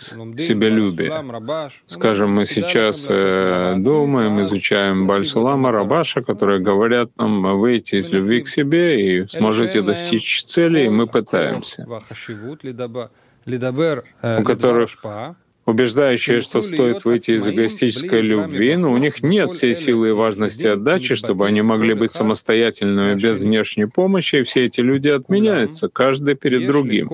без себялюбия. Скажем, мы сейчас думаем, изучаем Баль-Сулама, Рабаша, которые говорят нам выйти из любви к себе и сможете достичь цели, и мы пытаемся. У которых убеждающие, что стоит выйти из эгоистической любви, но у них нет всей силы и важности отдачи, чтобы они могли быть самостоятельными без внешней помощи, и все эти люди отменяются, каждый перед другим.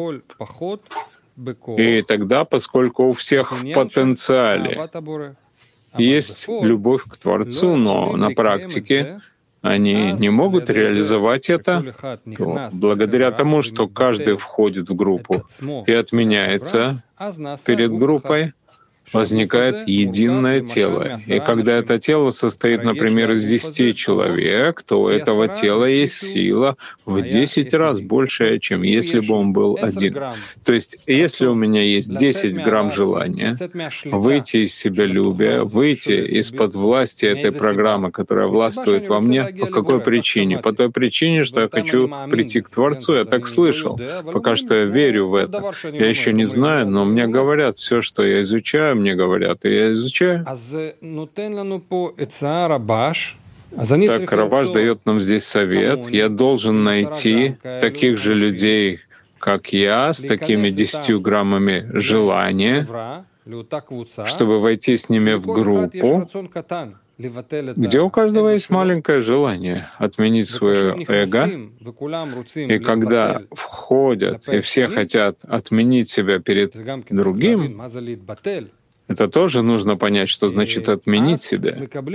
И тогда, поскольку у всех в потенциале есть любовь к Творцу, но на практике они не могут реализовать это, то благодаря тому, что каждый входит в группу и отменяется перед группой, возникает единое тело. И когда это тело состоит, например, из 10 человек, то у этого тела есть сила в 10 раз большая, чем если бы он был один. То есть, если у меня есть 10 грамм желания выйти из себялюбия, выйти из-под власти этой программы, которая властвует во мне, по какой причине? По той причине, что я хочу прийти к Творцу, я так слышал. Пока что я верю в это. Я еще не знаю, но мне говорят, все, что я изучаю, мне говорят, и я изучаю. Так Рабаш дает нам здесь совет. Я должен найти таких же людей, как я, с такими 10 граммами желания, чтобы войти с ними в группу, где у каждого есть маленькое желание отменить свое эго, и когда входят, и все хотят отменить себя перед другим, это тоже нужно понять, что значит отменить себя.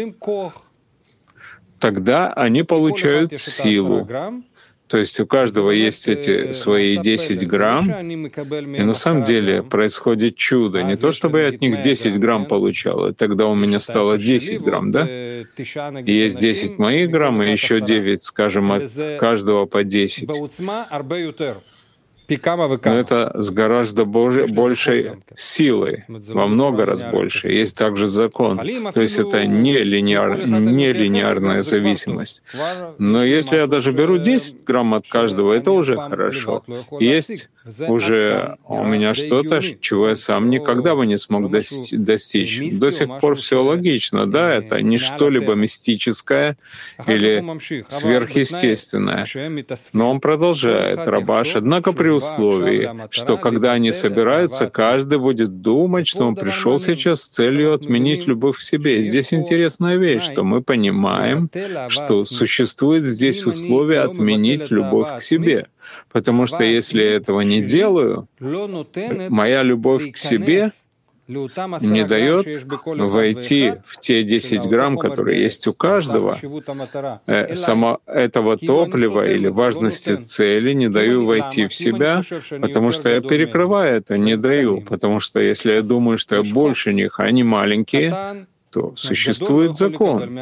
Тогда они получают силу. То есть у каждого есть эти свои 10 грамм, и на самом деле происходит чудо. Не то, чтобы я от них 10 грамм получал, и тогда у меня стало 10 грамм, да? И есть 10 моих грамм, и еще 9, скажем, от каждого по 10. Но это с гораздо большей силой, во много раз больше. Есть также закон. То есть это не линейная зависимость. Но если я даже беру 10 грамм от каждого, это уже хорошо. Есть уже у меня что-то, чего я сам никогда бы не смог достичь. До сих пор все логично, да, это не что-либо мистическое или сверхъестественное. Но он продолжает, Рабаш, однако при условии, что когда они собираются, каждый будет думать, что он пришел сейчас с целью отменить любовь к себе. И здесь интересная вещь, что мы понимаем, что существует здесь условие отменить любовь к себе. Потому что если я этого не делаю, моя любовь к себе не дает войти в те 10 грамм, которые есть у каждого, само этого топлива или важности цели не даю войти в себя, потому что я перекрываю это, не даю. Потому что если я думаю, что я больше них, а они маленькие, то существует закон,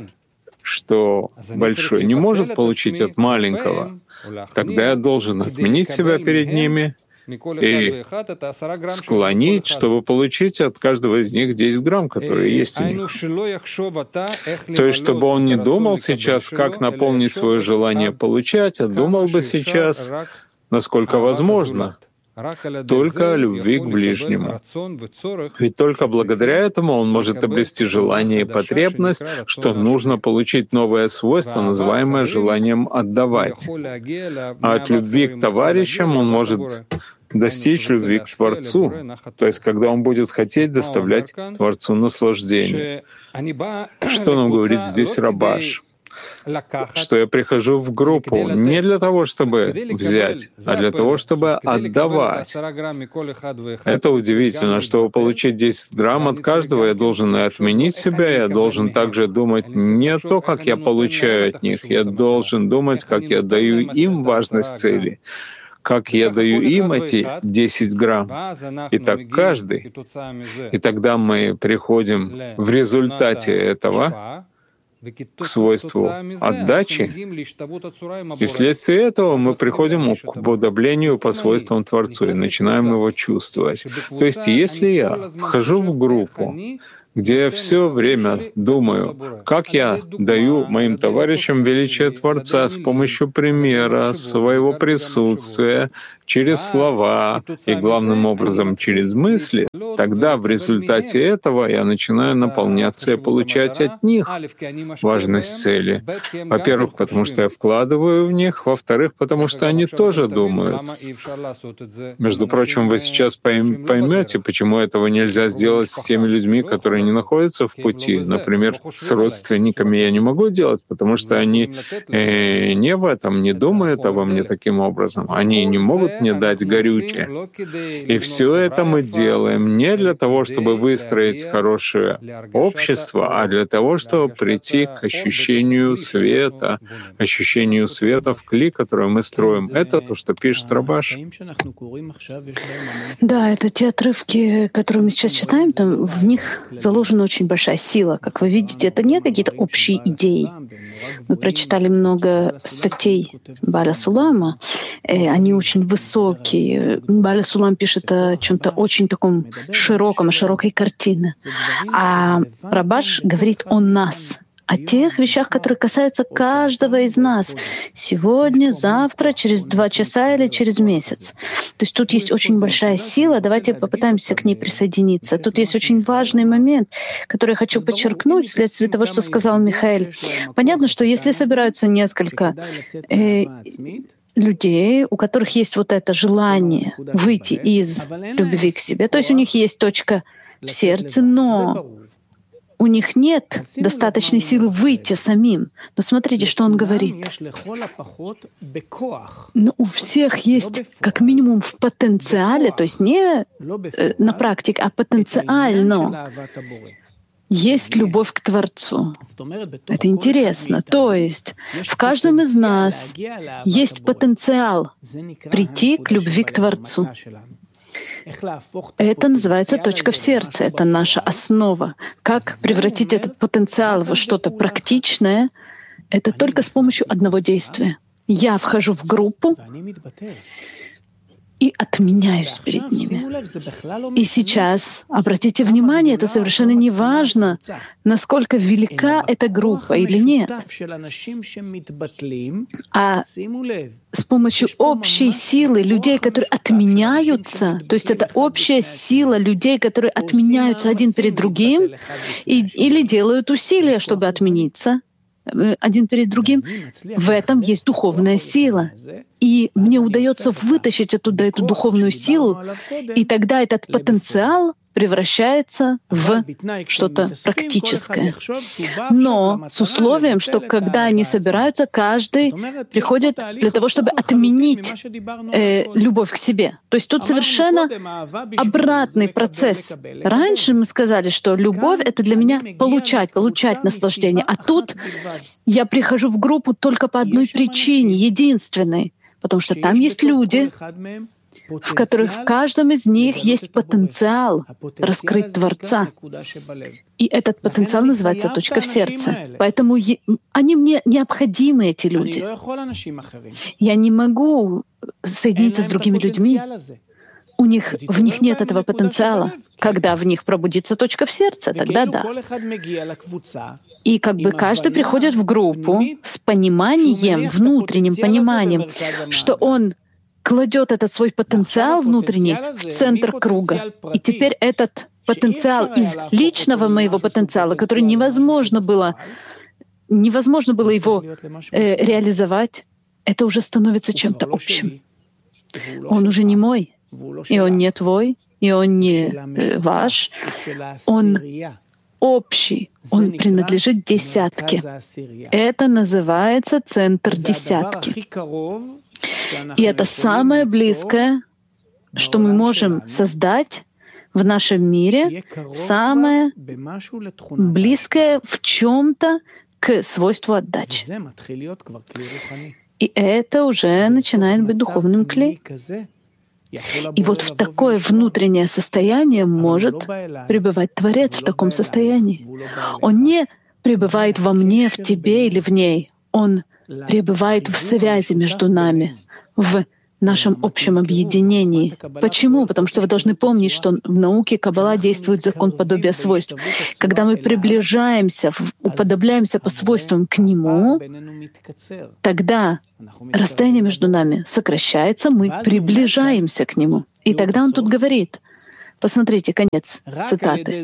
что большой не может получить от маленького. Тогда я должен отменить себя перед ними и склонить, чтобы получить от каждого из них 10 грамм, которые есть у них. То есть, чтобы он не думал сейчас, как наполнить свое желание получать, а думал бы сейчас, насколько возможно, только о любви к ближнему. Ведь только благодаря этому он может обрести желание и потребность, что нужно получить новое свойство, называемое желанием отдавать. А от любви к товарищам он может достичь любви к Творцу, то есть когда он будет хотеть доставлять Творцу наслаждение. Что нам говорит здесь Рабаш? Что я прихожу в группу не для того, чтобы взять, а для того, чтобы отдавать. Это удивительно, чтобы получить 10 грамм от каждого, я должен и отменить себя, я должен также думать не то, как я получаю от них, я должен думать, как я даю им важность цели, как я даю им эти 10 грамм. И так каждый. И тогда мы приходим в результате этого к свойству отдачи, и вследствие этого мы приходим к уподоблению по свойствам Творцу и начинаем его чувствовать. То есть если я вхожу в группу где я все время думаю, как я даю моим товарищам величие Творца с помощью примера, своего присутствия, через слова и, главным образом, через мысли, тогда в результате этого я начинаю наполняться и получать от них важность цели. Во-первых, потому что я вкладываю в них, во-вторых, потому что они тоже думают. Между прочим, вы сейчас поймете, почему этого нельзя сделать с теми людьми, которые не находятся в пути. Например, с родственниками я не могу делать, потому что они не в этом, не думают обо мне таким образом. Они не могут мне дать горючее. И все это мы делаем не для того, чтобы выстроить хорошее общество, а для того, чтобы прийти к ощущению света в кли, который мы строим. Это то, что пишет Рабаш. Да, это те отрывки, которые мы сейчас читаем, там в них заложена очень большая сила. Как вы видите, это не какие-то общие идеи. Мы прочитали много статей Бааля Сулама, они очень высокие. Бааля Сулам пишет о чем-то очень таком широком, о широкой картине. А Рабаш говорит о нас, о тех вещах, которые касаются каждого из нас. Сегодня, завтра, через 2 часа или через месяц. То есть тут есть очень большая сила. Давайте попытаемся к ней присоединиться. Тут есть очень важный момент, который я хочу подчеркнуть вследствие того, что сказал Михаэль. Понятно, что если собираются несколько людей, у которых есть вот это желание выйти из любви к себе, то есть у них есть точка в сердце, но у них нет достаточной силы выйти самим. Но смотрите, что он говорит. Но у всех есть как минимум в потенциале, то есть не на практике, а потенциально есть любовь к Творцу. Это интересно. То есть в каждом из нас есть потенциал прийти к любви к Творцу. Это называется точка в сердце, это наша основа. Как превратить этот потенциал во что-то практичное, это только с помощью одного действия. Я вхожу в группу и отменяюсь перед ними. И сейчас, обратите внимание, это совершенно не важно, насколько велика эта группа или нет. А с помощью общей силы людей, которые отменяются, то есть это общая сила людей, которые отменяются один перед другим или делают усилия, чтобы отмениться один перед другим, в этом есть духовная сила. И мне удается вытащить оттуда эту духовную силу, и тогда этот потенциал превращается в что-то практическое. Но с условием, что когда они собираются, каждый приходит для того, чтобы отменить любовь к себе. То есть тут совершенно обратный процесс. Раньше мы сказали, что любовь — это для меня получать наслаждение. А тут я прихожу в группу только по одной причине, единственной. Потому что там есть люди, в которых в каждом из них есть потенциал раскрыть Творца. И этот потенциал называется точка в сердце. Поэтому они мне необходимы, эти люди. Я не могу соединиться с другими людьми. В них нет этого потенциала. Когда в них пробудится точка в сердце, тогда да. И как бы каждый приходит в группу с пониманием, внутренним пониманием, что он кладет этот свой потенциал внутренний в центр круга. И теперь этот потенциал из личного моего потенциала, который невозможно было его реализовать, это уже становится чем-то общим. Он уже не мой, и он не твой, и он не ваш. Он общий, он принадлежит десятке. Это называется центр десятки. И это самое близкое, что мы можем создать в нашем мире, самое близкое в чем-то к свойству отдачи. И это уже начинает быть духовным клей. И вот в такое внутреннее состояние может пребывать Творец в таком состоянии. Он не пребывает во мне, в тебе или в ней. Он пребывает в связи между нами, в нашем общем объединении. Почему? Потому что вы должны помнить, что в науке Каббала действует закон подобия свойств. Когда мы приближаемся, уподобляемся по свойствам к Нему, тогда расстояние между нами сокращается, мы приближаемся к Нему. И тогда он тут говорит, посмотрите, конец цитаты.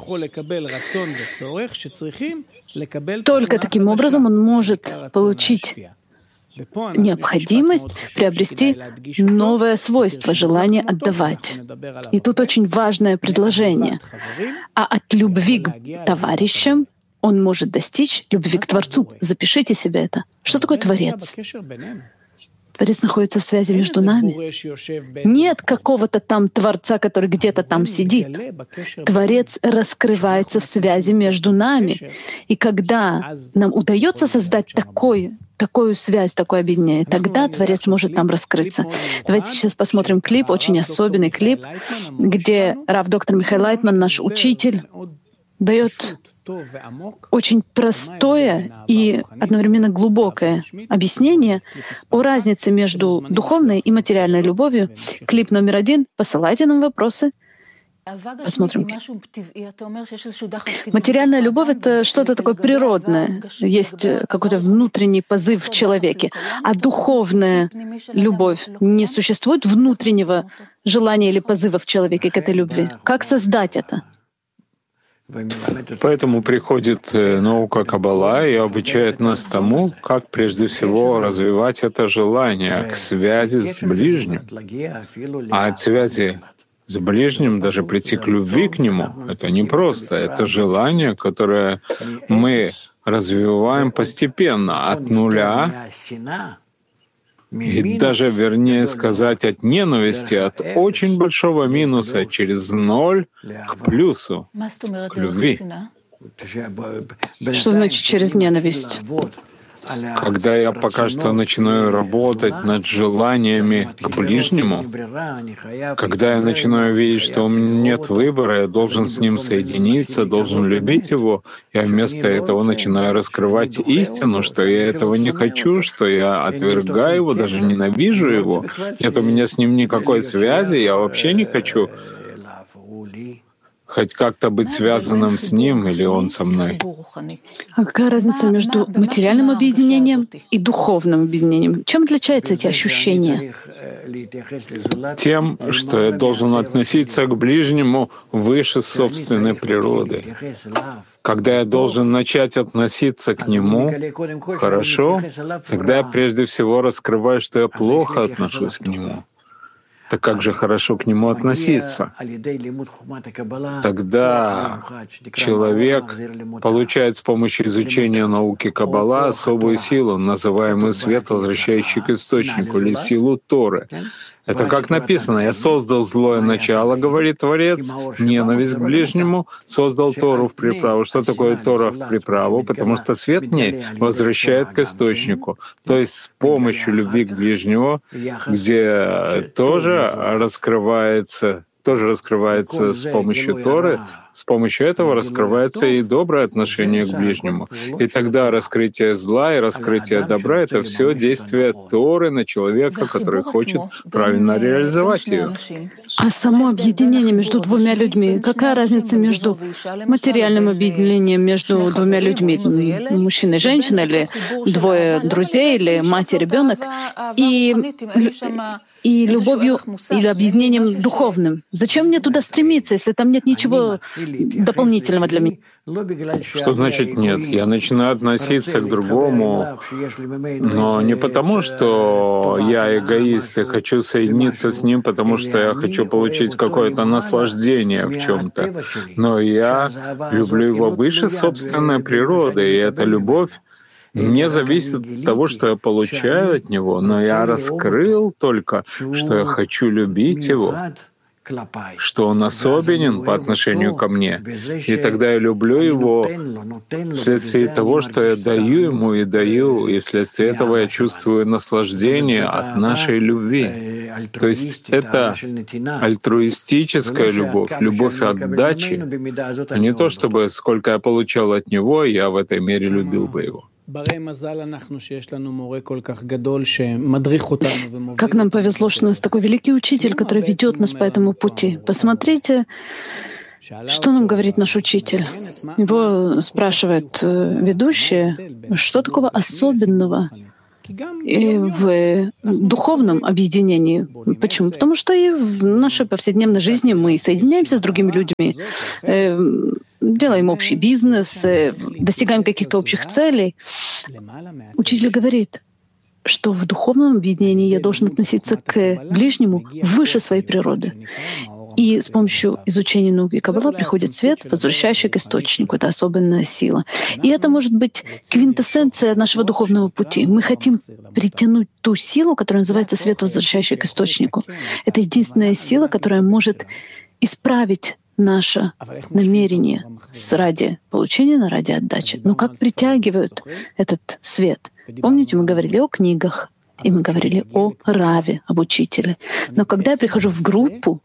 Только таким образом он может получить необходимость приобрести новое свойство, желание отдавать. И тут очень важное предложение. А от любви к товарищам он может достичь любви к Творцу. Запишите себе это. Что такое Творец? Творец находится в связи между нами. Нет какого-то там Творца, который где-то там сидит. Творец раскрывается в связи между нами. И когда нам удается создать такую связь, такое объединение, тогда Творец может там раскрыться. Давайте сейчас посмотрим клип, очень особенный клип, где рав доктор Михаил Лайтман, наш учитель, дает очень простое и одновременно глубокое объяснение о разнице между духовной и материальной любовью. Клип номер 1. Посылайте нам вопросы. Посмотрим. Материальная любовь — это что-то такое природное. Есть какой-то внутренний позыв в человеке. А духовная любовь — не существует внутреннего желания или позыва в человеке к этой любви. Как создать это? Поэтому приходит наука Каббала и обучает нас тому, как прежде всего развивать это желание к связи с ближним. А от связи с ближним даже прийти к любви к нему — это непросто. Это желание, которое мы развиваем постепенно, от нуля, и даже, вернее сказать, от ненависти, от очень большого минуса через ноль к плюсу, к любви. Что значит через ненависть? Когда я пока что начинаю работать над желаниями к ближнему, когда я начинаю видеть, что у меня нет выбора, я должен с ним соединиться, должен любить его, я вместо этого начинаю раскрывать истину, что я этого не хочу, что я отвергаю его, даже ненавижу его. Нет у меня с ним никакой связи, я вообще не хочу хоть как-то быть связанным с ним или он со мной. А какая разница между материальным объединением и духовным объединением? Чем отличаются эти ощущения? Тем, что я должен относиться к ближнему выше собственной природы. Когда я должен начать относиться к нему хорошо, тогда я прежде всего раскрываю, что я плохо отношусь к нему. Так как же хорошо к нему относиться? Тогда человек получает с помощью изучения науки Каббала особую силу, называемую свет, возвращающий к источнику, или силу Торы. Это как написано: «Я создал злое начало, — говорит Творец, — ненависть к ближнему, создал Тору в приправу». Что такое Тора в приправу? Потому что свет в ней возвращает к источнику. То есть с помощью любви к ближнему, где тоже раскрывается с помощью Торы, с помощью этого раскрывается и доброе отношение к ближнему. И тогда раскрытие зла и раскрытие добра — это все действие Торы на человека, который хочет правильно реализовать ее. А само объединение между двумя людьми, какая разница между материальным объединением между двумя людьми, мужчина и женщина, или двое друзей, или мать и ребенок, и любовью или объединением духовным? Зачем мне туда стремиться, если там нет ничего дополнительного для меня? Что значит нет? Я начинаю относиться к другому, но не потому, что я эгоист и хочу соединиться с ним, потому что я хочу получить какое-то наслаждение в чем-то, но я люблю его выше собственной природы, и эта любовь не зависит от того, что я получаю от него, но я раскрыл только, что я хочу любить его, что он особенен по отношению ко мне. И тогда я люблю его вследствие того, что я даю ему и даю, и вследствие этого я чувствую наслаждение от нашей любви. То есть это альтруистическая любовь, любовь отдачи, а не то, чтобы сколько я получал от него, я в этой мере любил бы его. Как нам повезло, что у нас такой великий учитель, который ведет нас по этому пути. Посмотрите, что нам говорит наш учитель. Его спрашивает ведущий, что такого особенного и в духовном объединении. Почему? Потому что и в нашей повседневной жизни мы соединяемся с другими людьми, делаем общий бизнес, достигаем каких-то общих целей. Учитель говорит, что в духовном объединении я должен относиться к ближнему выше своей природы. И с помощью изучения науки Каббала приходит свет, возвращающий к источнику. Это особенная сила. И это может быть квинтэссенция нашего духовного пути. Мы хотим притянуть ту силу, которая называется свет, возвращающий к источнику. Это единственная сила, которая может исправить наше намерение ради получения, ради отдачи. Но как притягивают этот свет? Помните, мы говорили о книгах, и мы говорили о Раве, об учителе. Но когда я прихожу в группу,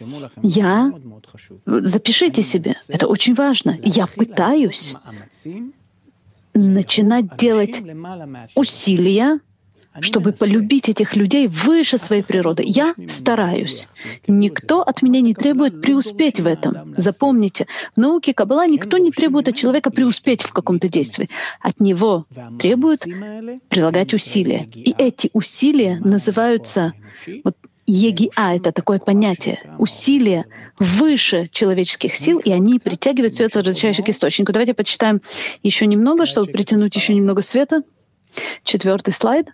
запишите себе, это очень важно. Я пытаюсь начинать делать усилия, чтобы полюбить этих людей выше своей природы. Я стараюсь. Никто от меня не требует преуспеть в этом. Запомните, в науке Каббала никто не требует от человека преуспеть в каком-то действии. От него требуют прилагать усилия. И эти усилия называются ЕГИА — это такое понятие, усилия выше человеческих сил, и они притягивают свет, возвращающий к источнику. Давайте почитаем еще немного, чтобы притянуть еще немного света. 4-й слайд.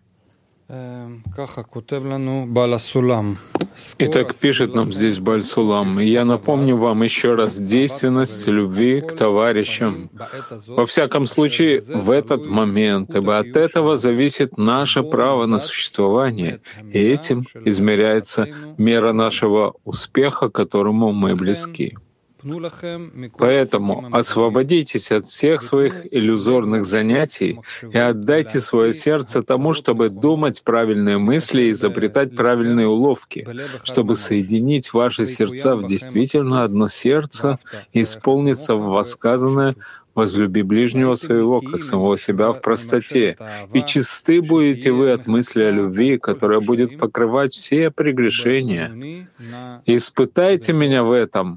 Итак, пишет нам здесь Бааль Сулам. И я напомню вам еще раз действенность любви к товарищам. Во всяком случае, в этот момент, ибо от этого зависит наше право на существование, и этим измеряется мера нашего успеха, к которому мы близки. Поэтому освободитесь от всех своих иллюзорных занятий и отдайте свое сердце тому, чтобы думать правильные мысли и изобретать правильные уловки, чтобы соединить ваши сердца в действительно одно сердце и исполниться в воссказанное «Возлюби ближнего своего, как самого себя в простоте, и чисты будете вы от мысли о любви, которая будет покрывать все прегрешения. Испытайте меня в этом,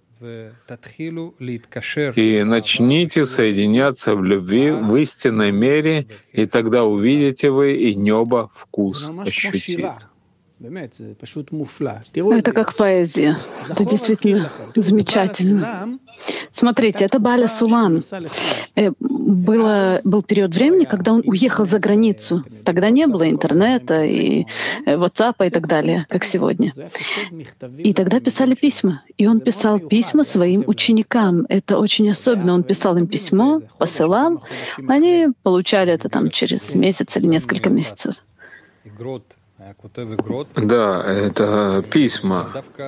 и начните соединяться в любви в истинной мере, и тогда увидите вы, и небо вкус ощутит». Это как поэзия. Это действительно замечательно. Смотрите, это Бааль Сулам. Был период времени, когда он уехал за границу. Тогда не было интернета и WhatsApp и так далее, как сегодня. И тогда писали письма. И он писал письма своим ученикам. Это очень особенно. Он писал им письмо, посылал. Они получали это там через месяц или несколько месяцев. Да, это письма.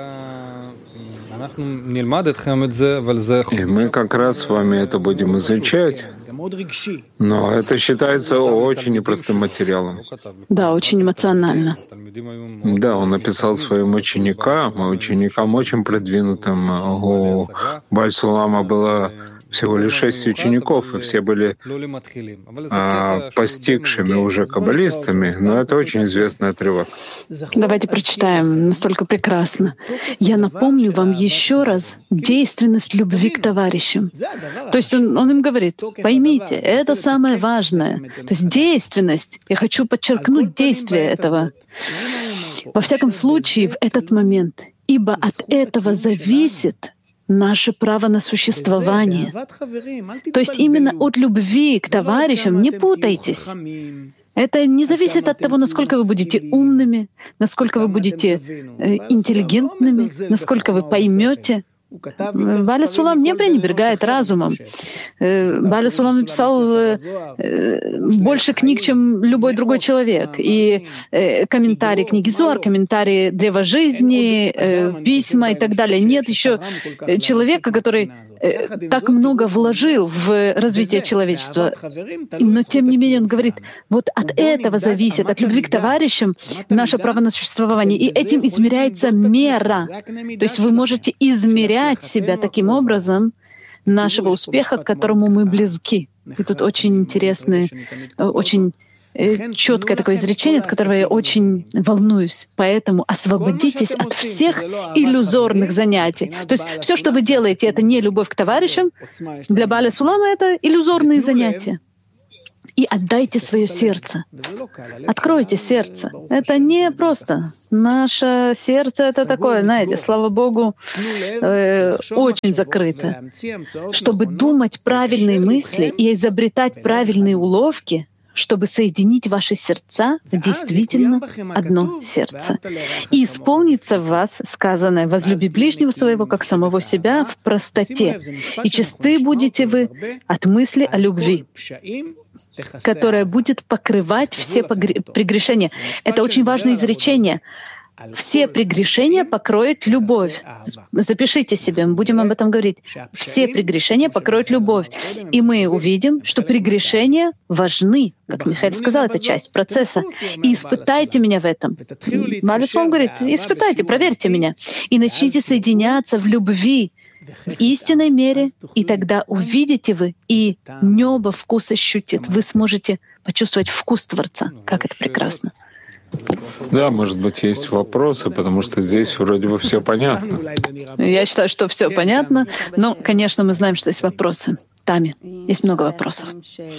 И мы как раз с вами это будем изучать. Но это считается очень непростым материалом. Да, очень эмоционально. Да, он написал своим ученикам, и ученикам очень продвинутым. У Бааль Сулама было всего лишь 6 учеников, и все были постигшими уже каббалистами, но это очень известный отрывок. Давайте прочитаем, настолько прекрасно. «Я напомню вам еще раз действенность любви к товарищам». То есть он им говорит, поймите, это самое важное. То есть действенность. Я хочу подчеркнуть действие этого. Во всяком случае, в этот момент. Ибо от этого зависит наше право на существование. То есть именно от любви к товарищам, не путайтесь. Это не зависит от того, насколько вы будете умными, насколько вы будете интеллигентными, насколько вы поймете. Бааль Сулам не пренебрегает разумом. Бааль Сулам написал больше книг, чем любой другой человек. И комментарии книги Зоар, комментарии Древа жизни, письма и так далее. Нет еще человека, который так много вложил в развитие человечества. Но тем не менее он говорит, вот от этого зависит, от любви к товарищам, наше право на существование. И этим измеряется мера. То есть вы можете измерять себя таким образом нашего успеха, к которому мы близки. И тут очень интересное, очень четкое такое изречение, от которого я очень волнуюсь. Поэтому освободитесь от всех иллюзорных занятий. То есть все, что вы делаете, это не любовь к товарищам. Для Бааля Сулама это иллюзорные занятия. И отдайте свое сердце. Откройте сердце. Это не просто. Наше сердце — это такое, знаете, слава Богу, очень закрыто. Чтобы думать правильные мысли и изобретать правильные уловки, чтобы соединить ваши сердца в действительно одно сердце. И исполнится в вас сказанное: «Возлюби ближнего своего, как самого себя, в простоте, и чисты будете вы от мысли о любви, которая будет покрывать все прегрешения». Это очень важное изречение. Все прегрешения покроет любовь. Запишите себе, мы будем об этом говорить. Все прегрешения покроет любовь. И мы увидим, что прегрешения важны. Как Михаил сказал, это часть процесса. И испытайте меня в этом. Бааля Сулам говорит: испытайте, проверьте меня. И начните соединяться в любви, в истинной мере, и тогда увидите вы, и небо вкус ощутит. Вы сможете почувствовать вкус Творца. Как это прекрасно. Да, может быть, есть вопросы, потому что здесь вроде бы все понятно. Я считаю, что все понятно, но, конечно, мы знаем, что есть вопросы. Тами, есть много вопросов.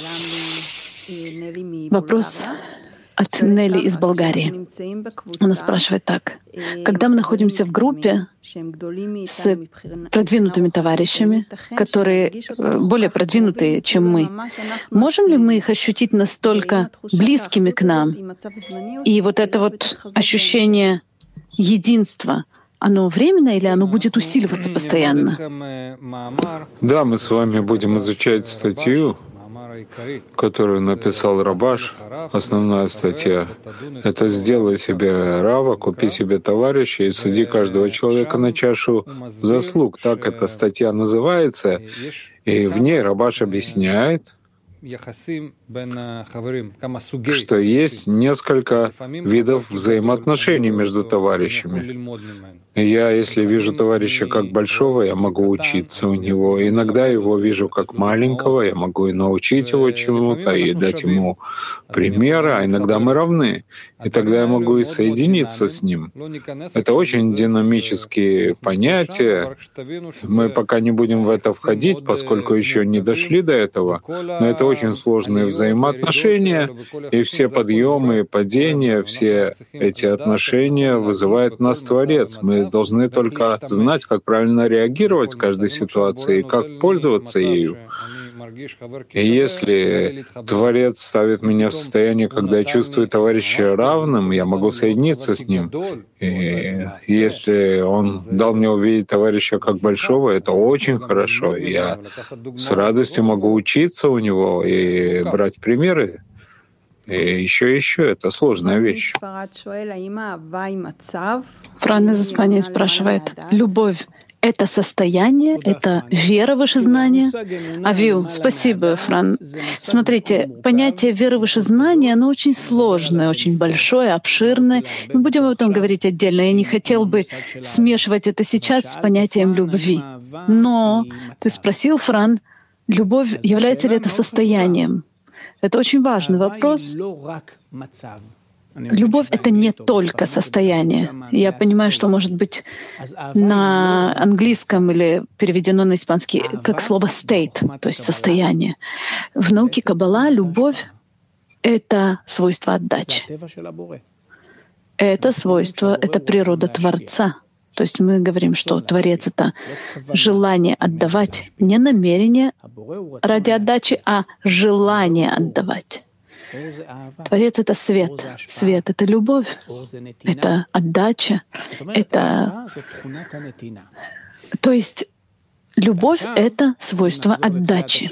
Вопрос от Нелли из Болгарии. Она спрашивает так. Когда мы находимся в группе с продвинутыми товарищами, которые более продвинутые, чем мы, можем ли мы их ощутить настолько близкими к нам? И вот это вот ощущение единства, оно временно или оно будет усиливаться постоянно? Да, мы с вами будем изучать статью, которую написал Рабаш. Основная статья — это «Сделай себе рава, купи себе товарища и суди каждого человека на чашу заслуг». Так эта статья называется. И в ней Рабаш объясняет, что есть несколько видов взаимоотношений между товарищами. Я, если вижу товарища как большого, я могу учиться у него. Иногда его вижу как маленького, я могу и научить его чему-то, и дать ему примеры, а иногда мы равны. И тогда я могу и соединиться с ним. Это очень динамические понятия. Мы пока не будем в это входить, поскольку еще не дошли до этого. Но это очень сложные взаимоотношения, и все подъемы и падения, все эти отношения вызывает в нас Творец. Мы должны только знать, как правильно реагировать в каждой ситуации и как пользоваться ею. И если Творец ставит меня в состояние, когда я чувствую товарища равным, я могу соединиться с ним. И если Он дал мне увидеть товарища как большого, это очень хорошо. Я с радостью могу учиться у него и брать примеры. И еще это сложная вещь. Фран из Испании спрашивает: любовь — это состояние, это вера в высшее знание? Авил, спасибо, Фран. Смотрите, понятие веры в высшее знание, оно очень сложное, очень большое, обширное. Мы будем об этом говорить отдельно. Я не хотел бы смешивать это сейчас с понятием любви. Но ты спросил, Фран, любовь, является ли это состоянием? Это очень важный вопрос. Любовь — это не только состояние. Я понимаю, что, может быть, на английском или переведено на испанский как слово «state», то есть «состояние». В науке Каббала любовь — это свойство отдачи. Это свойство, это природа Творца. То есть мы говорим, что Творец — это желание отдавать, не намерение ради отдачи, а желание отдавать. Творец — это свет. Свет — это любовь, это отдача, это... То есть любовь — это свойство отдачи.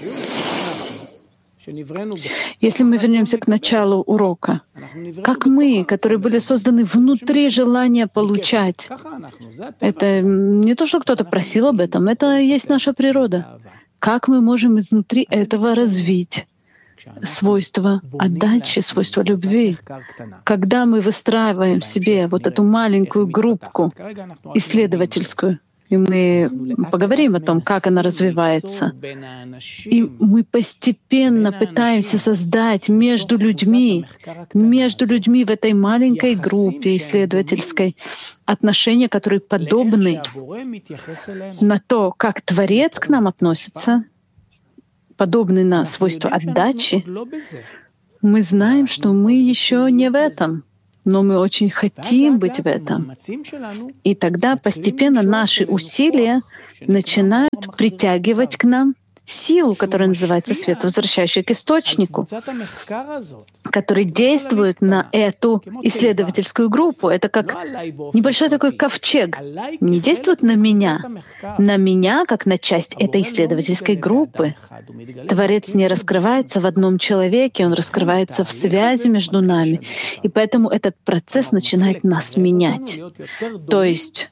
Если мы вернемся к началу урока, как мы, которые были созданы внутри желания получать, это не то, что кто-то просил об этом, это есть наша природа. Как мы можем изнутри этого развить свойство отдачи, свойство любви? Когда мы выстраиваем в себе вот эту маленькую группку исследовательскую, и И мы поговорим о том, как она развивается. И мы постепенно пытаемся создать между людьми в этой маленькой группе исследовательской отношения, которые подобны на то, как Творец к нам относится, подобны на свойства отдачи. Мы знаем, что мы еще не в этом, но мы очень хотим быть в этом. И тогда постепенно наши усилия начинают притягивать к нам силу, которая называется свет, возвращающий к источнику, который действует на эту исследовательскую группу. Это как небольшой такой ковчег. Не действует на меня, как на часть этой исследовательской группы. Творец не раскрывается в одном человеке, он раскрывается в связи между нами. И поэтому этот процесс начинает нас менять. То есть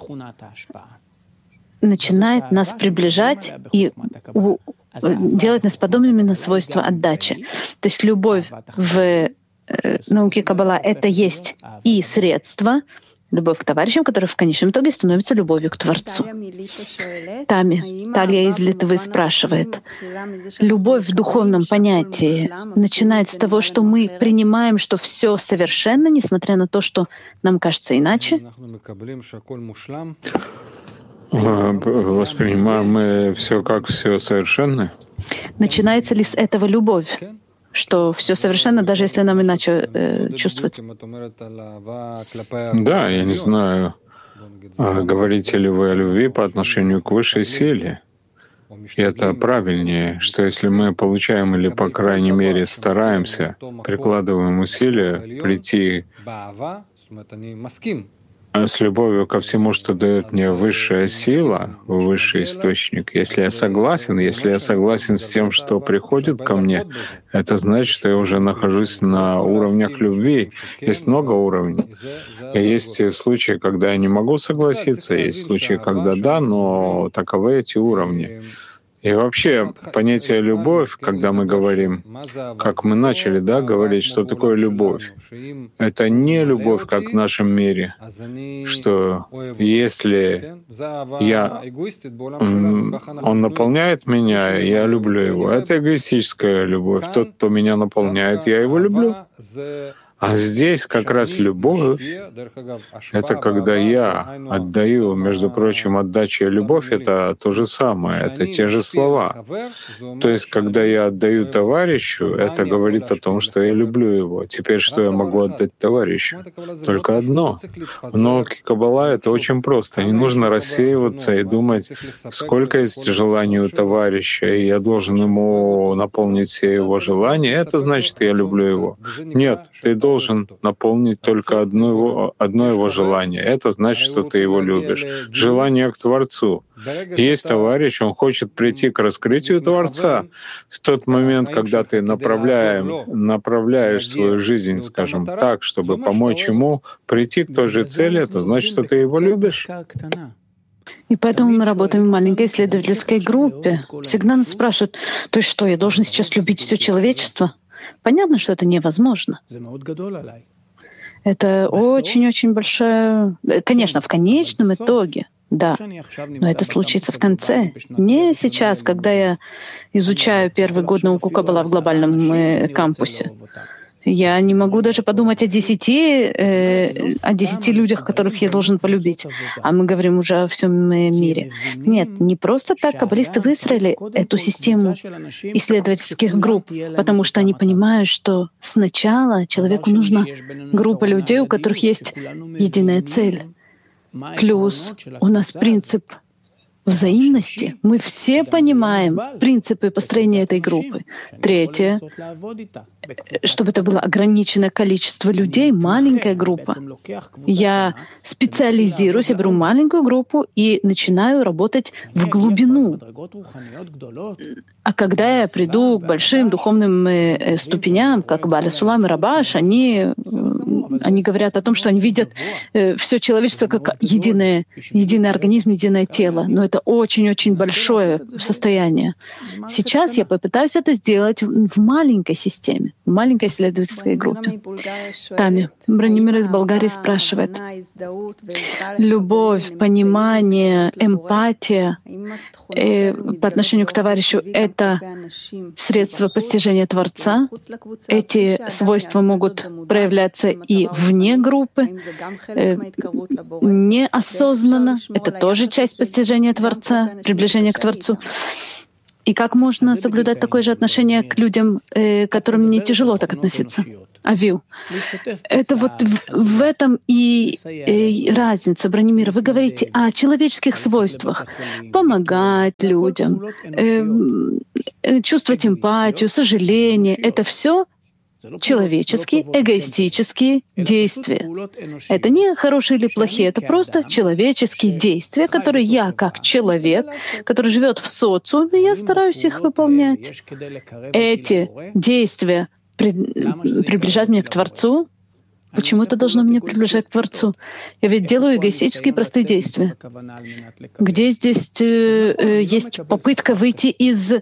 начинает нас приближать и делать нас подобными на свойства отдачи. То есть любовь в науке Каббала — это есть и средство, любовь к товарищам, которая в конечном итоге становится любовью к Творцу. Талия из Литвы спрашивает, любовь в духовном понятии начинается с того, что мы принимаем, что все совершенно, несмотря на то, что нам кажется иначе. Воспринимаем мы все как все совершенно? Начинается ли с этого любовь? Что все совершенно, даже если нам иначе чувствуется? Да, я не знаю, говорите ли вы о любви по отношению к высшей силе. И это правильнее, что если мы получаем или, по крайней мере, стараемся, прикладываем усилия прийти с любовью ко всему, что дает мне высшая сила, высший источник. Если я согласен с тем, что приходит ко мне, это значит, что я уже нахожусь на уровнях любви. Есть много уровней. И есть случаи, когда я не могу согласиться, есть случаи, когда да, но таковы эти уровни. И вообще понятие «любовь», когда мы говорим, как мы начали говорить, что такое любовь, это не любовь, как в нашем мире, что если он наполняет меня, я люблю его. Это эгоистическая любовь. Тот, кто меня наполняет, я его люблю. А здесь как раз любовь — это когда я отдаю, между прочим, отдача и любовь — это то же самое, это те же слова. То есть, когда я отдаю товарищу, это говорит о том, что я люблю его. Теперь что я могу отдать товарищу? Только одно. В науке Каббала это очень просто. Не нужно рассеиваться и думать, сколько есть желаний у товарища, и я должен ему наполнить все его желания. Это значит, я люблю его. Нет, ты должен наполнить только одно его желание. Это значит, что ты его любишь. Желание к Творцу. Есть товарищ, он хочет прийти к раскрытию Творца. В тот момент, когда ты направляешь свою жизнь, скажем так, чтобы помочь ему прийти к той же цели, это значит, что ты его любишь. И поэтому мы работаем в маленькой исследовательской группе. Всегда нас спрашивают, то есть что, я должен сейчас любить все человечество? Понятно, что это невозможно. Это очень-очень большое... Конечно, в конечном итоге, да, но это случится в конце. Не сейчас, когда я изучаю первый год науку Каббала в глобальном кампусе. Я не могу даже подумать о 10 людях, которых я должен полюбить. А мы говорим уже о всем мире. Нет, не просто так каббалисты выстроили эту систему исследовательских групп, потому что они понимают, что сначала человеку нужна группа людей, у которых есть единая цель. Плюс у нас принцип взаимности. Мы все понимаем принципы построения этой группы. Третье, чтобы это было ограниченное количество людей, маленькая группа. Я специализируюсь, я беру маленькую группу и начинаю работать в глубину. А когда я приду к большим духовным ступеням, как Бааля Сулам и Рабаш, они говорят о том, что они видят все человечество как единый организм, единое тело. Но это очень-очень большое состояние. Сейчас я попытаюсь это сделать в маленькой системе. в маленькой исследовательской группе. Тами, Бранимир из Болгарии спрашивает. Любовь, понимание, эмпатия по отношению к товарищу — это средство постижения Творца. Эти свойства могут проявляться и вне группы, неосознанно. Это тоже часть постижения Творца, приближения к Творцу. И как можно соблюдать такое же отношение к людям, которым не тяжело так относиться? Авил. Это вот в этом и разница, Бранимир. Вы говорите о человеческих свойствах. Помогать людям, чувствовать эмпатию, сожаление. Это все человеческие, эгоистические действия. Это не хорошие или плохие, это просто человеческие действия, которые я, как человек, который живет в социуме, я стараюсь их выполнять. Эти действия приближают меня к Творцу. Почему это должно меня приближать к Творцу? Я ведь делаю эгоистические простые действия. Где здесь есть попытка выйти из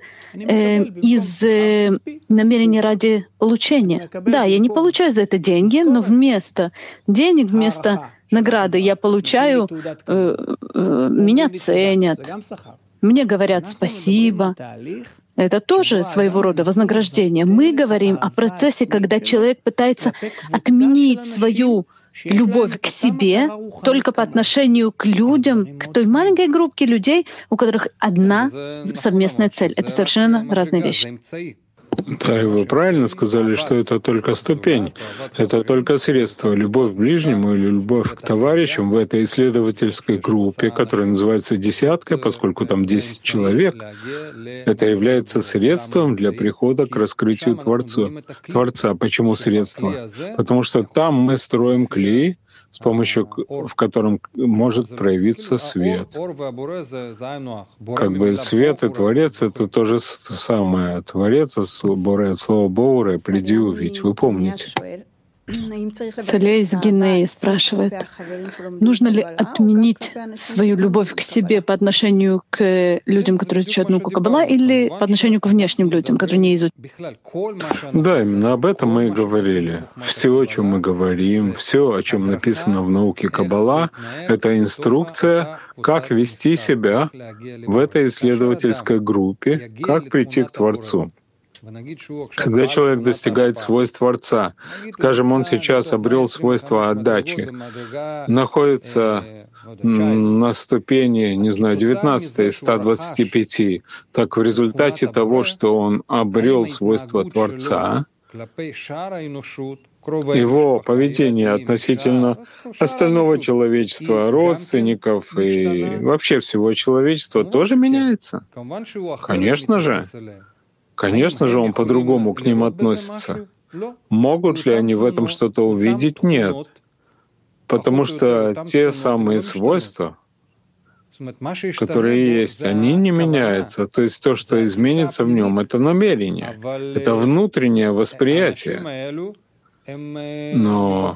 намерения ради получения? Да, я не получаю за это деньги, но вместо денег, вместо награды я получаю, меня ценят, мне говорят спасибо. Это тоже своего рода вознаграждение. Мы говорим о процессе, когда человек пытается отменить свою любовь к себе только по отношению к людям, к той маленькой группе людей, у которых одна совместная цель. Это совершенно разные вещи. Да, и вы правильно сказали, что это только ступень, это только средство. Любовь к ближнему или любовь к товарищам в этой исследовательской группе, которая называется «Десятка», поскольку там 10 человек, это является средством для прихода к раскрытию Творца. Почему средство? Потому что там мы строим клей, с помощью в котором может проявиться свет. Как бы свет и Творец — это то же самое. Творец от слова «боуре» — «приди увидь». Вы помните? Салей из Гинеи спрашивает, нужно ли отменить свою любовь к себе по отношению к людям, которые изучают науку Каббала, или по отношению к внешним людям, которые не изучают? Да, именно об этом мы и говорили. Все, о чем мы говорим, все, о чем написано в науке Каббала, это инструкция, как вести себя в этой исследовательской группе, как прийти к Творцу. Когда человек достигает свойств Творца, скажем, он сейчас обрел свойство отдачи, находится на ступени, 19 из 125, так в результате того, что он обрел свойство Творца, его поведение относительно остального человечества, родственников и вообще всего человечества тоже меняется. Конечно же, он по-другому к ним относится. Могут ли они в этом что-то увидеть? Нет. Потому что те самые свойства, которые есть, они не меняются. То есть то, что изменится в нем, это намерение, это внутреннее восприятие. Но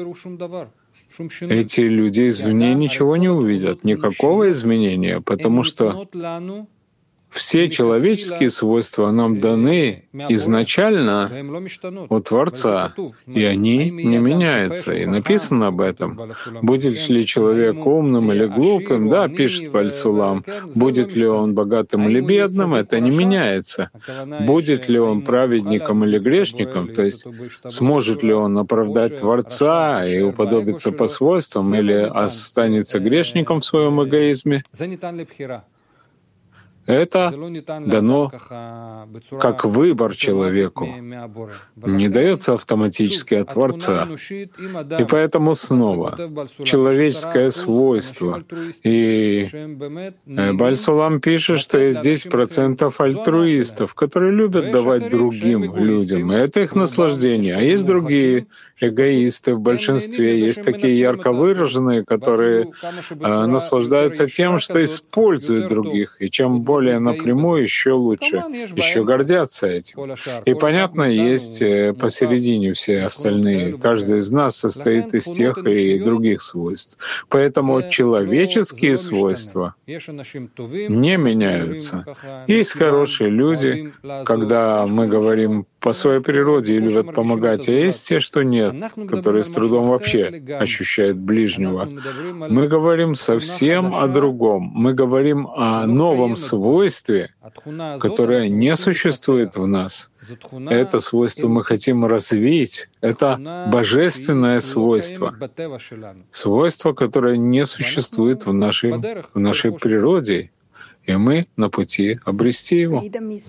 эти люди извне ничего не увидят, никакого изменения, потому что все человеческие свойства нам даны изначально от Творца, и они не меняются. И написано об этом. Будет ли человек умным или глупым, да, пишет Баль-Сулам. Будет ли он богатым или бедным, это не меняется. Будет ли он праведником или грешником, то есть сможет ли он оправдать Творца и уподобиться по свойствам, или останется грешником в своем эгоизме, это дано как выбор человеку, не дается автоматически от Творца. И поэтому снова человеческое свойство. И Баль-Сулам пишет, что есть 10% альтруистов, которые любят давать другим людям. И это их наслаждение. А есть другие эгоисты в большинстве, есть такие ярко выраженные, которые наслаждаются тем, что используют других. И чем более напрямую, еще лучше, еще гордятся этим. И, понятно, есть посередине все остальные. Каждый из нас состоит из тех и других свойств. Поэтому человеческие свойства не меняются. Есть хорошие люди, когда мы говорим по своей природе любят помогать, а есть те, что нет, которые с трудом вообще ощущают ближнего. Мы говорим совсем о другом. Мы говорим о новом свойстве, которое не существует в нас. Это свойство мы хотим развить. Это божественное свойство. Свойство, которое не существует в нашей природе. И мы на пути обрести его.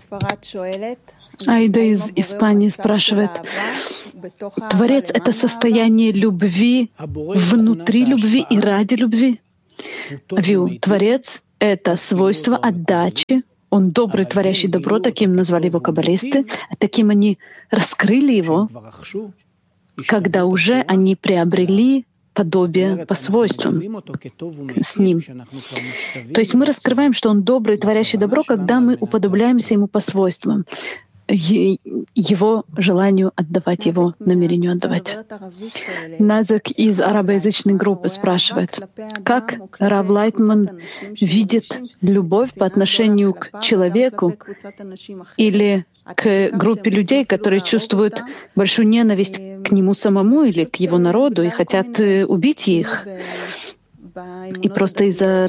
Аида из Испании спрашивает, Творец — это состояние любви внутри любви и ради любви? Творец — это свойство отдачи. Он добрый, творящий добро, таким назвали его каббалисты. Таким они раскрыли его, когда уже они приобрели подобие по свойствам с ним. То есть мы раскрываем, что он добрый, творящий добро, когда мы уподобляемся ему по свойствам, его желанию отдавать, его намерению отдавать. Назак из арабоязычной группы спрашивает, как Рав Лайтман видит любовь по отношению к человеку или к группе людей, которые чувствуют большую ненависть к нему самому или к его народу и хотят убить их. И просто из-за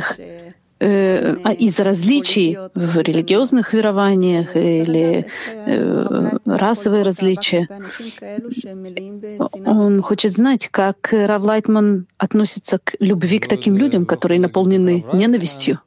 различий в религиозных верованиях или расовые различия. Он хочет знать, как Рав Лайтман относится к любви к таким людям, которые наполнены ненавистью.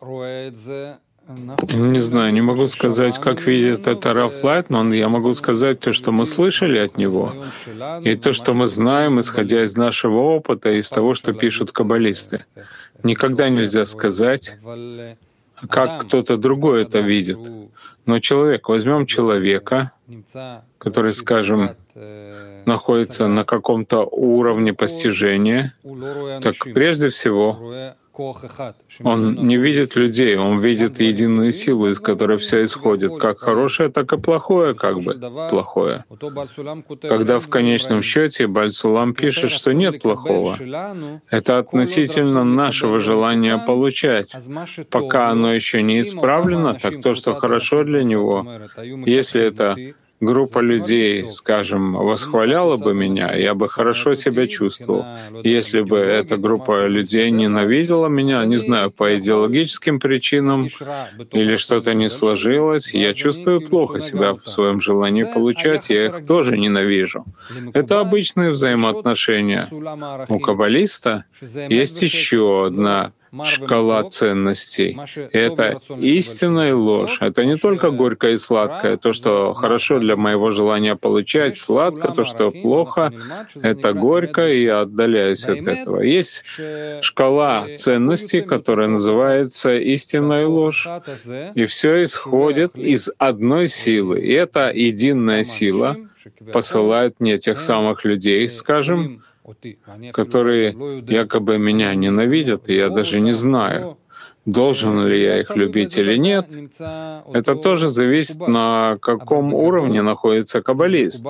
Не знаю, не могу сказать, как видит это Рав Лайтман. Я могу сказать то, что мы слышали от него, и то, что мы знаем, исходя из нашего опыта, из того, что пишут каббалисты. Никогда нельзя сказать, как кто-то другой это видит. Но возьмем человека, который, скажем, находится на каком-то уровне постижения, так прежде всего он не видит людей, он видит единую силу, из которой все исходит, как хорошее, так и плохое, как бы плохое. Когда в конечном счете Бааль Сулам пишет, что нет плохого, это относительно нашего желания получать. Пока оно еще не исправлено, так то, что хорошо для него, если это группа людей, скажем, восхваляла бы меня, я бы хорошо себя чувствовал. Если бы эта группа людей ненавидела меня, не знаю, по идеологическим причинам или что-то не сложилось, я чувствую плохо себя в своем желании получать, я их тоже ненавижу. Это обычные взаимоотношения. У каббалиста есть еще одна шкала ценностей. И это истинная ложь. Это не только горькое и сладкое, то, что хорошо для моего желания получать, сладко, то, что плохо, это горько, и я отдаляюсь от этого. Есть шкала ценностей, которая называется истинная ложь. И все исходит из одной силы. И эта единая сила посылает мне тех самых людей, скажем, которые якобы меня ненавидят, и я даже не знаю, должен ли я их любить или нет. Это тоже зависит, на каком уровне находится каббалист.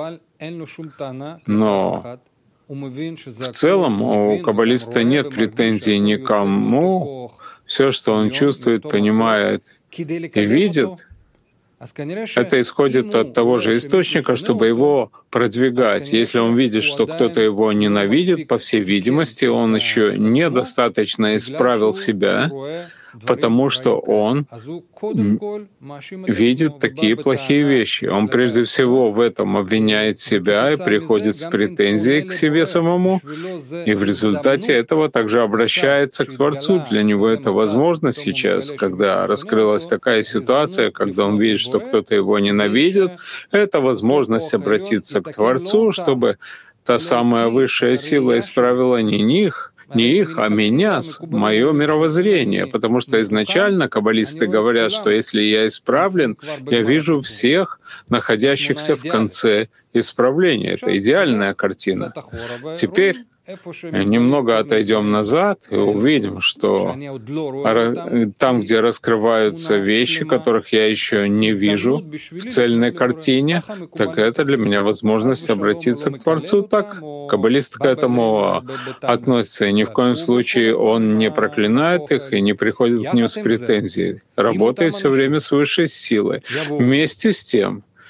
Но в целом у каббалиста нет претензий никому. Все, что он чувствует, понимает и видит, это исходит от того же источника, чтобы его продвигать. Если он видит, что кто-то его ненавидит, по всей видимости, он еще недостаточно исправил себя, потому что он видит такие плохие вещи. Он прежде всего в этом обвиняет себя и приходит с претензией к себе самому, и в результате этого также обращается к Творцу. Для него это возможно сейчас, когда раскрылась такая ситуация, когда он видит, что кто-то его ненавидит, это возможность обратиться к Творцу, чтобы та самая высшая сила исправила не их, а меня, мое мировоззрение. Потому что изначально каббалисты говорят, что если я исправлен, я вижу всех, находящихся в конце исправления. Это идеальная картина. Теперь немного отойдем назад и увидим, что там, где раскрываются вещи, которых я еще не вижу в цельной картине, так это для меня возможность обратиться к Творцу. Так каббалист к этому относится, и ни в коем случае он не проклинает их и не приходит к ним с претензией. Работает все время с высшей силой. Вместе с тем,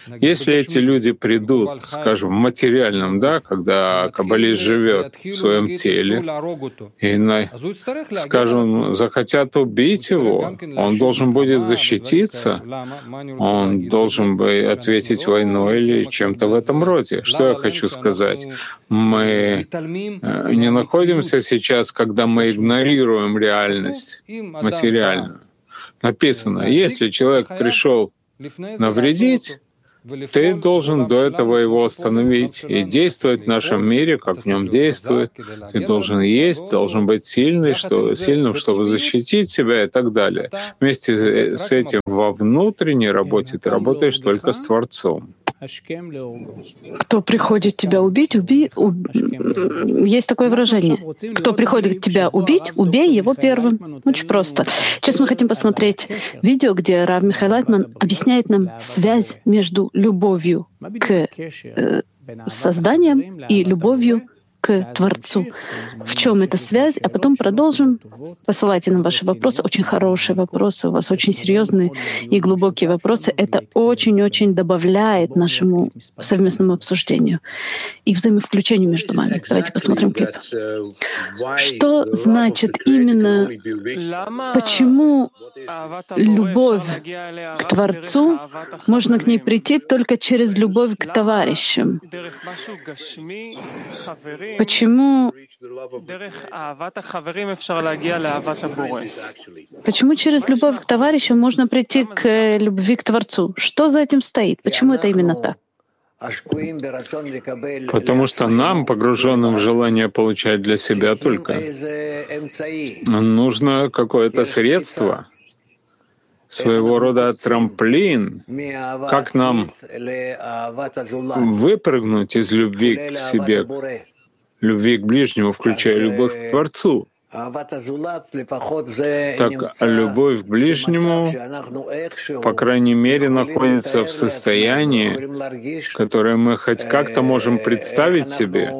Если эти люди придут, скажем, в материальном, да, когда каббалист живет в своем теле, и, скажем, захотят убить его, он должен будет защититься, он должен бы ответить войной или чем-то в этом роде. Что я хочу сказать? Мы не находимся сейчас, когда мы игнорируем реальность материальную. Написано, если человек пришел навредить, ты должен до этого его остановить и действовать в нашем мире, как в нем действует. Ты должен есть, должен быть сильным, чтобы защитить себя и так далее. Вместе с этим во внутренней работе ты работаешь только с Творцом. Кто приходит тебя убить, Есть такое выражение. Кто приходит тебя убить, убей его первым. Очень просто. Сейчас мы хотим посмотреть видео, где Рав Михаил Лайтман объясняет нам связь между любовью к созданиям и любовью к Творцу. В чем эта связь? А потом продолжим. Посылайте нам ваши вопросы. Очень хорошие вопросы. У вас очень серьезные и глубокие вопросы. Это очень-очень добавляет нашему совместному обсуждению и взаимовключению между вами. Давайте посмотрим клип. Что значит именно, почему любовь к Творцу, можно к ней прийти только через любовь к товарищам? Почему через любовь к товарищам можно прийти к любви к Творцу? Что за этим стоит? Почему это именно так? Потому что нам, погруженным в желание получать для себя только, нужно какое-то средство, своего рода трамплин, как нам выпрыгнуть из любви к себе, любви к ближнему, включая любовь к Творцу. Так любовь к ближнему, по крайней мере, находится в состоянии, которое мы хоть как-то можем представить себе,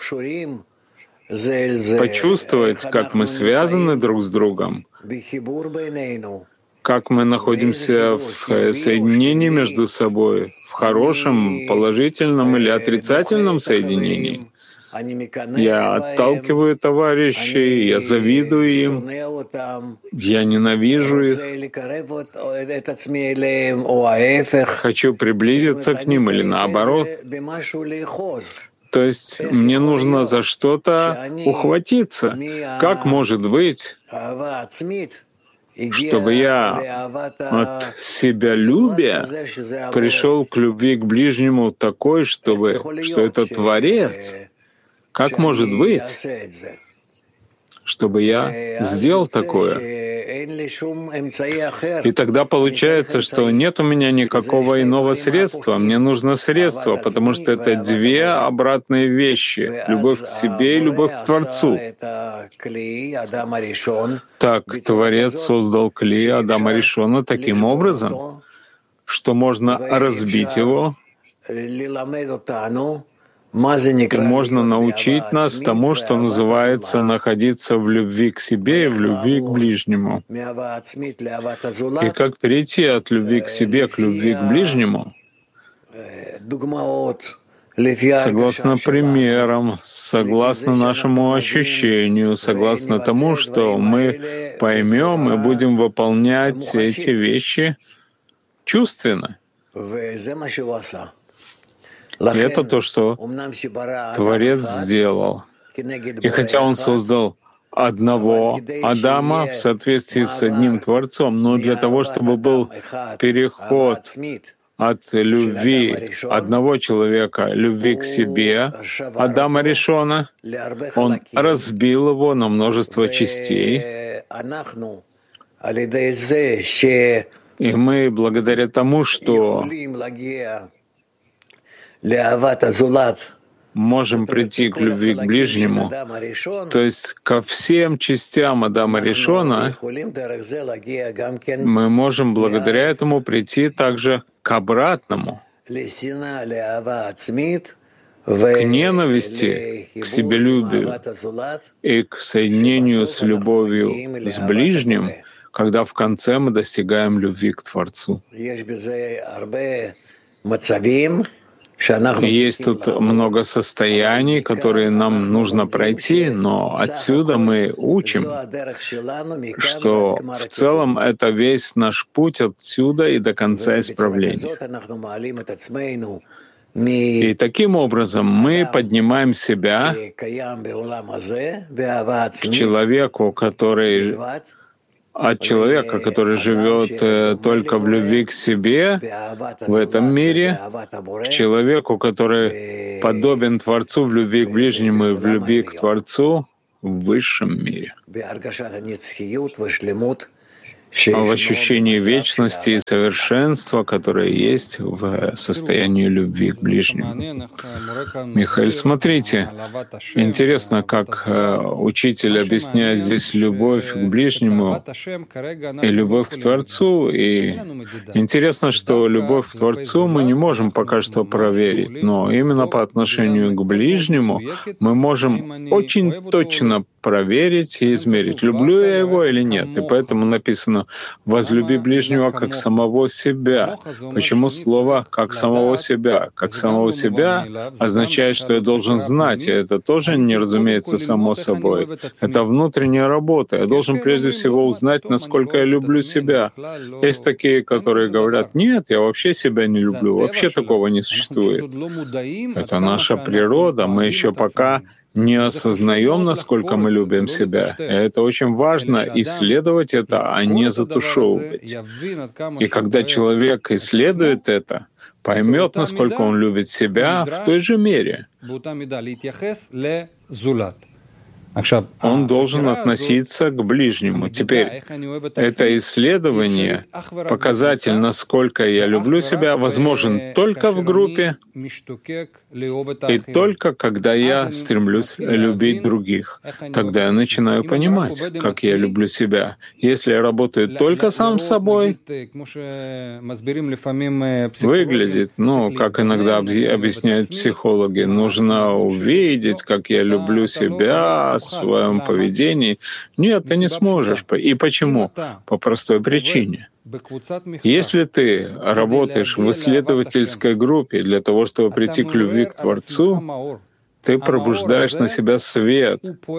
почувствовать, как мы связаны друг с другом, как мы находимся в соединении между собой, в хорошем, положительном или отрицательном соединении. Я отталкиваю товарищей, я завидую им, я ненавижу их, хочу приблизиться к ним или наоборот. То есть мне нужно за что-то ухватиться. Как может быть, чтобы я от себялюбия пришел к любви к ближнему такой, что это Творец? Как может быть, чтобы я сделал такое? И тогда получается, что нет у меня никакого иного средства. Мне нужно средство, потому что это две обратные вещи — любовь к себе и любовь к Творцу. Так, Творец создал кли Адама Ришона таким образом, что можно разбить его, и можно научить нас тому, что называется находиться в любви к себе и в любви к ближнему. И как перейти от любви к себе к любви к ближнему, согласно примерам, согласно нашему ощущению, согласно тому, что мы поймем и будем выполнять эти вещи чувственно. И это то, что Творец сделал. И хотя Он создал одного Адама в соответствии с одним Творцом, но для того, чтобы был переход от любви одного человека, любви к себе, Адама Ришона, Он разбил его на множество частей. И мы, благодаря тому, что можем прийти к любви к ближнему, то есть ко всем частям Адама Ришона, мы можем благодаря этому прийти также к обратному, к ненависти, к себялюбию и к соединению с любовью с ближним, когда в конце мы достигаем любви к Творцу. Есть тут много состояний, которые нам нужно пройти, но отсюда мы учим, что в целом это весь наш путь отсюда и до конца исправления. И таким образом мы поднимаем себя к человеку, который от человека, который живет только в любви к себе в этом мире, к человеку, который подобен Творцу в любви к ближнему и в любви к Творцу в высшем мире, в ощущении вечности и совершенства, которое есть в состоянии любви к ближнему. Михаил, смотрите, интересно, как учитель объясняет здесь любовь к ближнему и любовь к Творцу. И интересно, что любовь к Творцу мы не можем пока что проверить, но именно по отношению к ближнему мы можем очень точно проверить и измерить, люблю я его или нет. И поэтому написано «возлюби ближнего как самого себя». Почему слово «как самого себя»? «Как самого себя» означает, что я должен знать, и это тоже не разумеется само собой. Это внутренняя работа. Я должен прежде всего узнать, насколько я люблю себя. Есть такие, которые говорят «нет, я вообще себя не люблю». Вообще такого не существует. Это наша природа. Мы еще пока не осознаем, насколько мы любим себя. И это очень важно — исследовать это, а не затушевывать. И когда человек исследует это, поймет, насколько он любит себя в той же мере, он должен относиться к ближнему. Теперь, это исследование, показатель, насколько я люблю себя, возможен только в группе и только когда я стремлюсь любить других. Тогда я начинаю понимать, как я люблю себя. Если я работаю только сам с собой, выглядит, как иногда объясняют психологи, нужно увидеть, как я люблю себя, в своем поведении. Нет, ты не сможешь. И почему? По простой причине. Если ты работаешь в исследовательской группе для того, чтобы прийти к любви к Творцу, ты пробуждаешь на себя свет.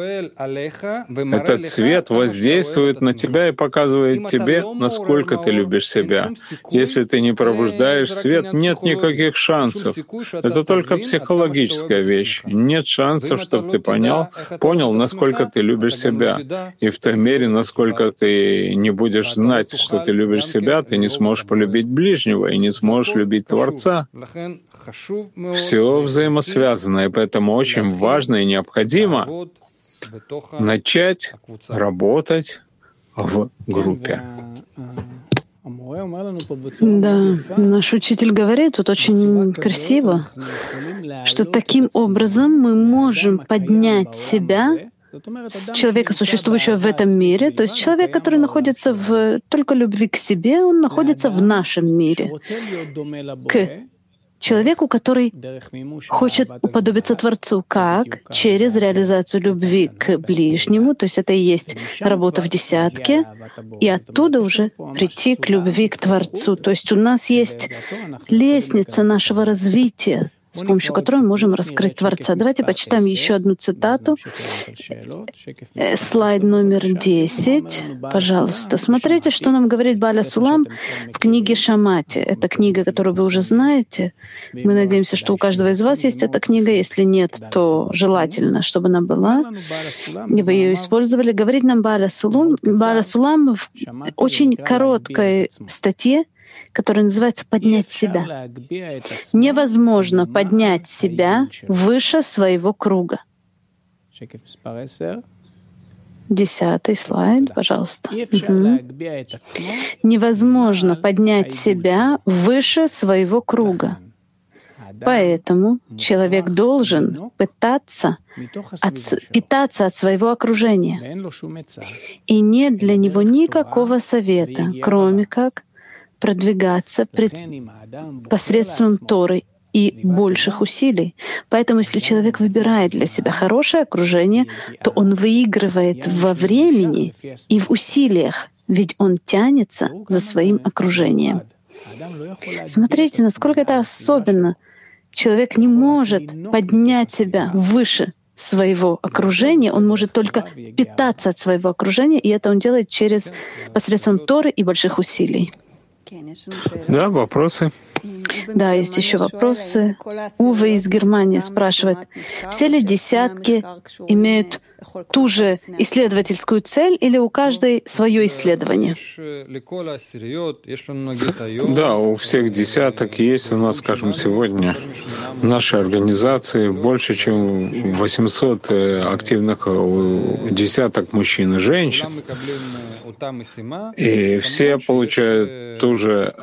Этот свет воздействует на тебя и показывает тебе, насколько ты любишь себя. Если ты не пробуждаешь свет, нет никаких шансов. Это только психологическая вещь. Нет шансов, чтобы ты понял, насколько ты любишь себя. И в той мере, насколько ты не будешь знать, что ты любишь себя, ты не сможешь полюбить ближнего и не сможешь любить Творца. Все взаимосвязано, и поэтому очень важно и необходимо начать работать в группе. Да, наш учитель говорит тут очень красиво, что таким образом мы можем поднять себя с человека, существующего в этом мире, то есть человек, который находится в только любви к себе, он находится в нашем мире, к человеку, который хочет уподобиться Творцу. Как? Через реализацию любви к ближнему, то есть это и есть работа в десятке, и оттуда уже прийти к любви к Творцу. То есть у нас есть лестница нашего развития, с помощью которой мы можем раскрыть Творца. Давайте почитаем еще одну цитату. Слайд номер 10. Пожалуйста. Смотрите, что нам говорит Бааля Сулам в книге Шамати. Это книга, которую вы уже знаете. Мы надеемся, что у каждого из вас есть эта книга. Если нет, то желательно, чтобы она была, и вы ее использовали. Говорит нам Бааля Сулам в очень короткой статье, которая называется «Поднять себя». Невозможно поднять себя выше своего круга. 10-й слайд, пожалуйста. Невозможно поднять себя выше своего круга. Поэтому человек должен питаться от своего окружения. И нет для него никакого совета, кроме как продвигаться посредством Торы и больших усилий. Поэтому, если человек выбирает для себя хорошее окружение, то он выигрывает во времени и в усилиях, ведь он тянется за своим окружением. Смотрите, насколько это особенно. Человек не может поднять себя выше своего окружения, он может только питаться от своего окружения, и это он делает посредством Торы и больших усилий. Да, вопросы? Да, есть еще вопросы. Уве из Германии спрашивает, все ли десятки имеют ту же исследовательскую цель или у каждой свое исследование? Да, у всех десяток есть. У нас, скажем, сегодня в нашей организации больше, чем 800 активных десяток мужчин и женщин. И все получают ту же